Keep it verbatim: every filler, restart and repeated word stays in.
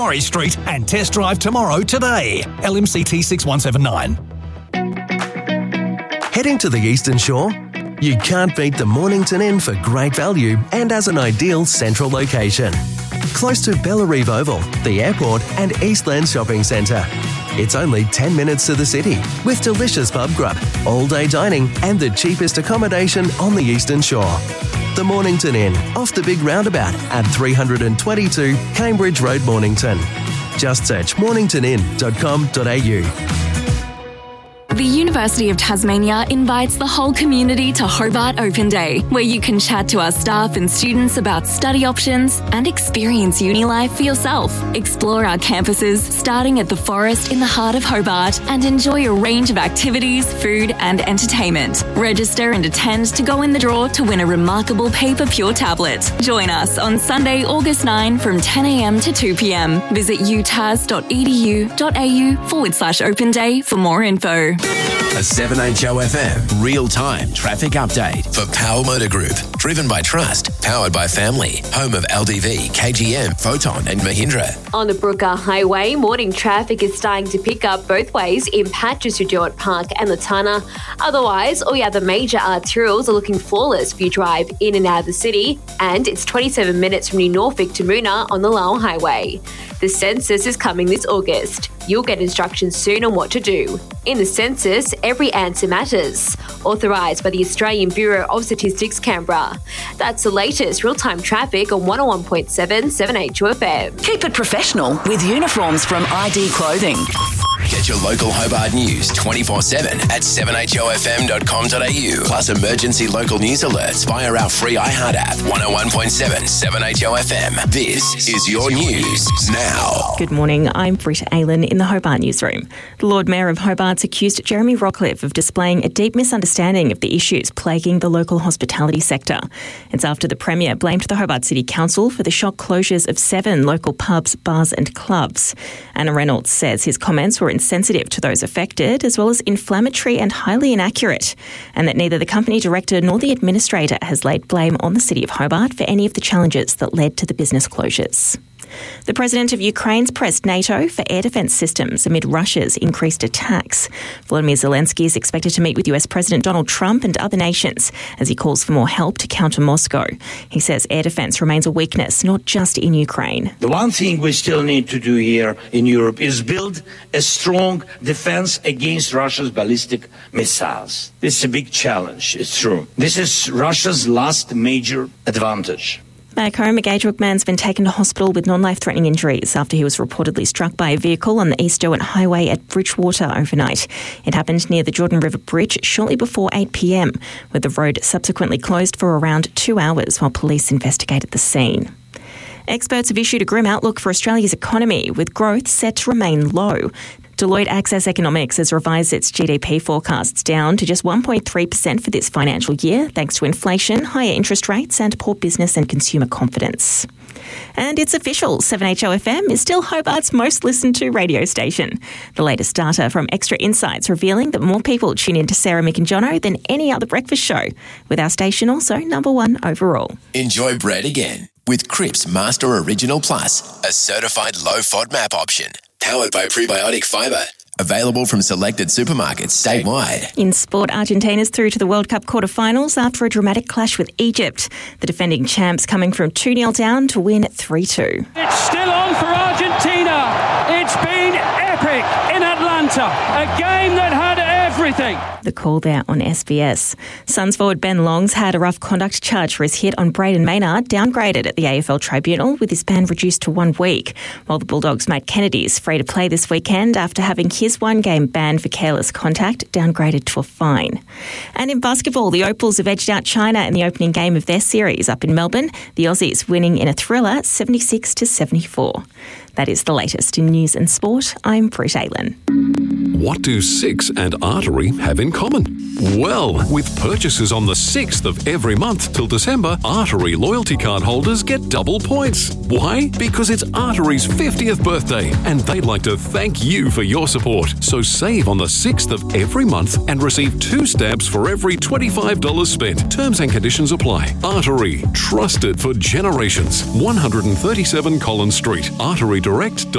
Murray Street and test drive tomorrow today. L M C T six one seven nine. Heading to the Eastern Shore? You can't beat the Mornington Inn for great value and as an ideal central location. Close to Bellarive Oval, the airport and Eastland Shopping Centre. It's only ten minutes to the city with delicious pub grub, all-day dining and the cheapest accommodation on the Eastern Shore. The Mornington Inn, off the big roundabout at three twenty-two Cambridge Road, Mornington. Just search mornington inn dot com dot a u. The University of Tasmania invites the whole community to Hobart Open Day, where you can chat to our staff and students about study options and experience uni life for yourself. Explore our campuses, starting at the Forest in the heart of Hobart, and enjoy a range of activities, food and entertainment. Register and attend to go in the draw to win a remarkable Paper Pure tablet. Join us on Sunday, August ninth from ten a m to two p m. Visit utas dot e d u dot a u forward slash open day for more info. A seven H O F M real-time traffic update for Power Motor Group. Driven by trust, powered by family. Home of L D V, K G M, Photon and Mahindra. On the Brooker Highway, morning traffic is starting to pick up both ways in patches to Jewett Park and Latana. Otherwise, all the other major arterials are looking flawless if you drive in and out of the city. And it's twenty-seven minutes from New Norfolk to Moona on the Lowell Highway. The census is coming this August. You'll get instructions soon on what to do. In the census, every answer matters. Authorised by the Australian Bureau of Statistics, Canberra. That's the latest real-time traffic on one oh one point seven seven H O F M. Keep it professional with uniforms from I D Clothing. Get your local Hobart news twenty-four seven at seven h o f m dot com dot a u. Plus emergency local news alerts via our free iHeart app. one oh one point seven seven H O F M. This is your news now. Good morning, I'm Britta Aylan in the Hobart newsroom. The Lord Mayor of Hobart's accused Jeremy Rockliff of displaying a deep misunderstanding of the issues plaguing the local hospitality sector. It's after the Premier blamed the Hobart City Council for the shock closures of seven local pubs, bars and clubs. Anna Reynolds says his comments were insensitive to those affected, as well as inflammatory and highly inaccurate, and that neither the company director nor the administrator has laid blame on the City of Hobart for any of the challenges that led to the business closures. The President of Ukraine's pressed NATO for air defence systems amid Russia's increased attacks. Volodymyr Zelensky is expected to meet with U S President Donald Trump and other nations as he calls for more help to counter Moscow. He says air defence remains a weakness, not just in Ukraine. The one thing we still need to do here in Europe is build a strong defence against Russia's ballistic missiles. This is a big challenge, it's true. This is Russia's last major advantage. Back home, a Gage man's been taken to hospital with non-life-threatening injuries after he was reportedly struck by a vehicle on the East Derwent Highway at Bridgewater overnight. It happened near the Jordan River Bridge shortly before eight p m, with the road subsequently closed for around two hours while police investigated the scene. Experts have issued a grim outlook for Australia's economy, with growth set to remain low. Deloitte Access Economics has revised its G D P forecasts down to just one point three percent for this financial year, thanks to inflation, higher interest rates and poor business and consumer confidence. And it's official, seven H O F M is still Hobart's most listened to radio station. The latest data from Extra Insights revealing that more people tune in to Sarah, Mick and Jono than any other breakfast show, with our station also number one overall. Enjoy bread again with Cripps Master Original Plus, a certified low FODMAP option. Powered by Prebiotic Fibre. Available from selected supermarkets statewide. In sport, Argentina's through to the World Cup quarter-finals after a dramatic clash with Egypt. The defending champs coming from two nil down to win three two. It's still on for Argentina. It's been epic in Atlanta. A game that had everything. The call there on S B S. Suns forward Ben Longs had a rough conduct charge for his hit on Braden Maynard downgraded at the A F L Tribunal, with his ban reduced to one week, while the Bulldogs' Matt Kennedy is free to play this weekend after having his one-game ban for careless contact downgraded to a fine. And in basketball, the Opals have edged out China in the opening game of their series up in Melbourne, the Aussies winning in a thriller seventy-six to seventy-four. That is the latest in news and sport. I'm Britt Aylan. What do Six and Artery have in common? Well, with purchases on the sixth of every month till December, Artery loyalty card holders get double points. Why? Because it's Artery's fiftieth birthday, and they'd like to thank you for your support. So save on the sixth of every month and receive two stamps for every twenty-five dollars spent. Terms and conditions apply. Artery, trusted for generations. one thirty-seven Collins Street, artery direct